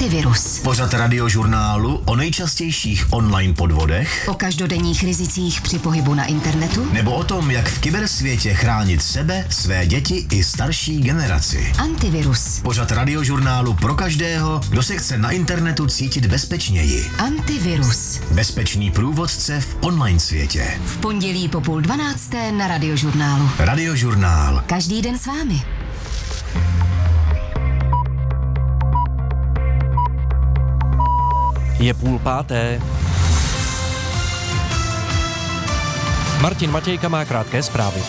Antivirus. Pořad Radiožurnálu o nejčastějších online podvodech, O každodenních rizicích při pohybu na internetu, nebo o tom, jak v kybersvětě chránit sebe, své děti i starší generaci. Antivirus. Pořad Radiožurnálu pro každého, kdo se chce na internetu cítit bezpečněji. Antivirus. Bezpečný průvodce v online světě. V pondělí po 11:30 na Radiožurnálu. Radiožurnál. Každý den s vámi. Je 4:30. Martin Matějka má krátké zprávy.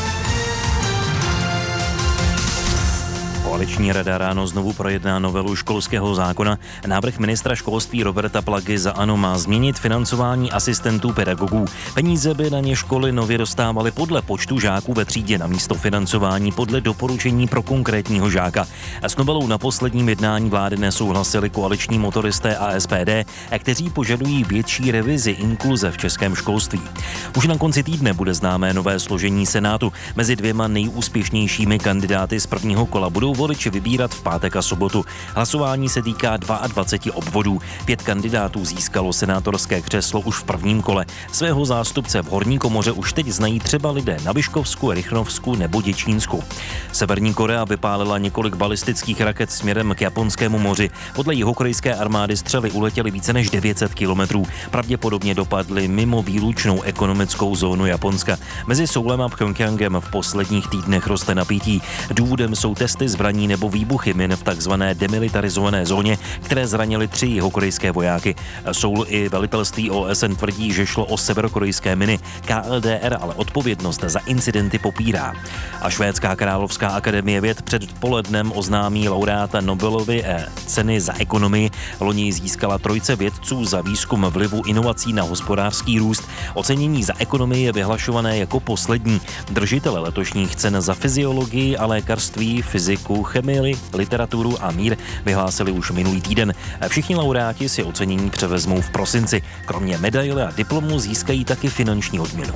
Koaliční rada ráno znovu projedná novelu školského zákona. Návrh ministra školství Roberta Plagy za ANO má změnit financování asistentů pedagogů. Peníze by na ně školy nově dostávaly podle počtu žáků ve třídě namísto financování podle doporučení pro konkrétního žáka. S novelou na posledním jednání vlády nesouhlasili koaliční motoristé a SPD, kteří požadují větší revizi inkluze v českém školství. Už na konci týdne bude známé nové složení Senátu. Mezi dvěma nejúspěšnějšími kandidáty z prvního kola budou voliči vybírat v pátek a sobotu. Hlasování se týká 22 obvodů. 5 kandidátů získalo senátorské křeslo už v prvním kole. Svého zástupce v horní komoře už teď znají třeba lidé na Vyškovsku, Rychnovsku nebo Děčínsku. Severní Korea vypálila několik balistických raket směrem k Japonskému moři. Podle jihokorejské armády střely uletěly více než 900 kilometrů. Pravděpodobně dopadly mimo výlučnou ekonomickou zónu Japonska. Mezi Soulem a Pchjongjangem v posledních týdnech roste napětí. Důvodem jsou testy zbraní nebo výbuchy min v takzvané demilitarizované zóně, které zranily 3 jihokorejské vojáky. Soul i velitelství OSN tvrdí, že šlo o severokorejské miny. KLDR ale odpovědnost za incidenty popírá. A švédská královská akademie věd před polednem oznámí laureáta Nobelovy ceny za ekonomii. Loni získala 3 vědců za výzkum vlivu inovací na hospodářský růst. Ocenění za ekonomii je vyhlašované jako poslední. Držitele letošních cen za fyziologii a lékařství, fyziku, chemii, literaturu a mír vyhlásili už minulý týden. Všichni laureáti si ocenění převezmou v prosinci. Kromě medaile a diplomu získají taky finanční odměnu.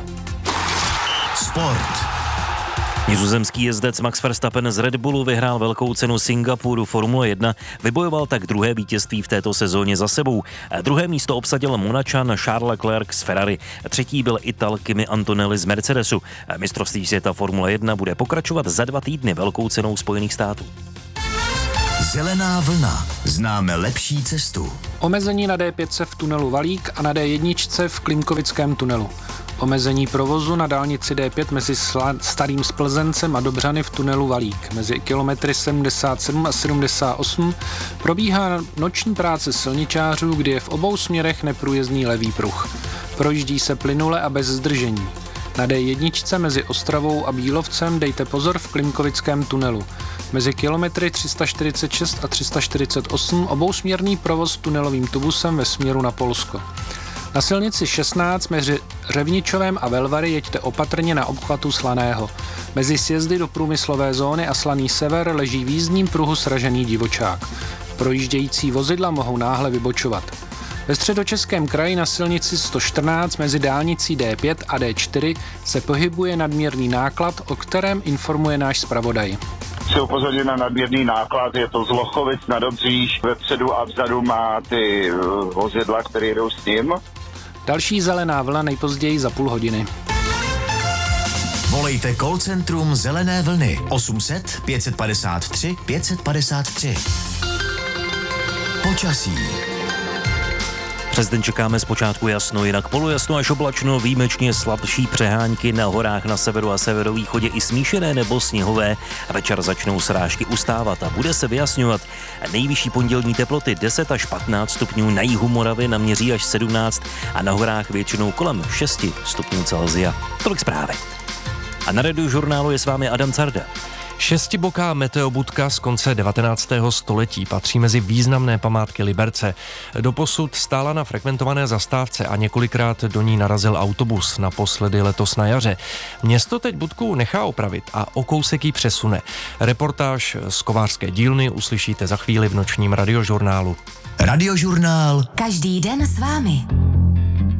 Sport. Nizozemský jezdec Max Verstappen z Red Bullu vyhrál velkou cenu Singapuru Formule 1, vybojoval tak druhé vítězství v této sezóně za sebou. Druhé místo obsadil Monačan Charles Leclerc z Ferrari, třetí byl Ital Kimi Antonelli z Mercedesu. Mistrovství světa Formule 1 bude pokračovat za 2 týdny velkou cenou Spojených států. Zelená vlna. Známe lepší cestu. Omezení na D5 v tunelu Valík a na D1 v Klimkovickém tunelu. Omezení provozu na dálnici D5 mezi Starým Splzencem a Dobřany v tunelu Valík. Mezi kilometry 77 a 78 probíhá noční práce silničářů, kdy je v obou směrech neprůjezdný levý pruh. Projíždí se plynule a bez zdržení. Na D1 mezi Ostravou a Bílovcem dejte pozor v Klimkovickém tunelu. Mezi kilometry 346 a 348 obousměrný provoz tunelovým tubusem ve směru na Polsko. Na silnici 16 mezi Řevničovem a Velvary jeďte opatrně na obchvatu Slaného. Mezi sjezdy do průmyslové zóny a Slaný sever leží v jízdním pruhu sražený divočák. Projíždějící vozidla mohou náhle vybočovat. Ve Středočeském kraji na silnici 114 mezi dálnicí D5 a D4 se pohybuje nadměrný náklad, o kterém informuje náš zpravodaj. Chci upozornit na nadměrný náklad, je to z Lochovic na Dobříž, vepředu a vzadu má ty vozidla, které jdou s tím. Další zelená vlna nejpozději za půl hodiny. Volejte call centrum Zelené vlny 800 553 553. Počasí. Přes den čekáme zpočátku jasno, jinak polojasno až oblačno, výjimečně slabší přehánky na horách na severu a severovýchodě i smíšené nebo sněhové. Večer začnou srážky ustávat a bude se vyjasňovat. Nejvyšší pondělní teploty 10 až 15 stupňů, na jihu Moravy naměří až 17 a na horách většinou kolem 6 stupňů Celsia. Tolik zprávy. A na Radiožurnálu je s vámi Adam Carda. Šestiboká meteobudka z konce 19. století patří mezi významné památky Liberce. Doposud stála na frekventované zastávce a několikrát do ní narazil autobus, naposledy letos na jaře. Město teď budku nechá opravit a o kousek ji přesune. Reportáž z kovářské dílny uslyšíte za chvíli v nočním Radiožurnálu. Radiožurnál. Každý den s vámi.